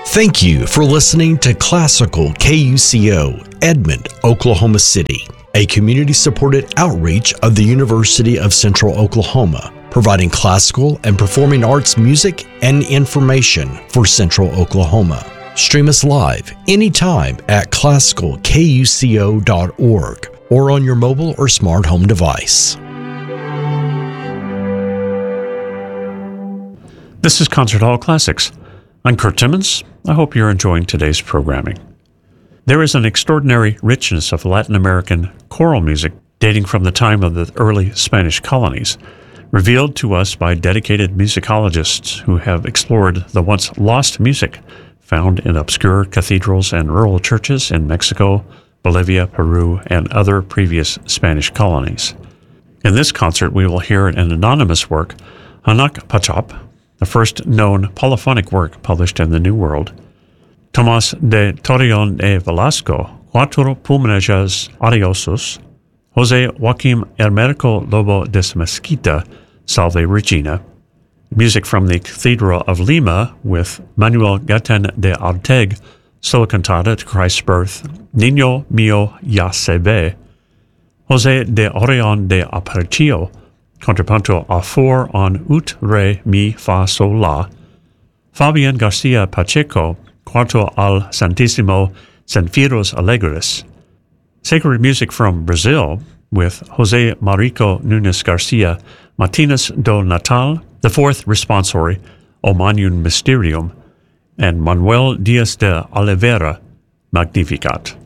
Thank you for listening to Classical KUCO, Edmond, Oklahoma City, a community-supported outreach of the University of Central Oklahoma, providing classical and performing arts music and information for Central Oklahoma. Stream us live anytime at classicalkuco.org or on your mobile or smart home device. This is Concert Hall Classics. I'm Kurt Timmons. I hope you're enjoying today's programming. There is an extraordinary richness of Latin American choral music dating from the time of the early Spanish colonies, revealed to us by dedicated musicologists who have explored the once lost music found in obscure cathedrals and rural churches in Mexico, Bolivia, Peru, and other previous Spanish colonies. In this concert, we will hear an anonymous work, Hanak Pachop, the first known polyphonic work published in the New World. Tomás de Torreón de Velasco, Cuatro Pulmones Ariosos, José Joaquim Hermerico Lobo de Mesquita, Salve Regina. Music from the Cathedral of Lima with Manuel Gaten de Arteg, solo cantada to Christ's birth, Niño Mío Ya Se Ve. José de Orellón de Aparicio, contrapunto a 4 on ut, re, mi, fa, sol, la. Fabian Garcia Pacheco, quarto al Santísimo Zenfiros Alegres. Sacred music from Brazil with José Marico Nunes Garcia, Matinas do Natal, the fourth responsory, O Magnum Mysterium, and Manuel Diaz de Oliveira, Magnificat.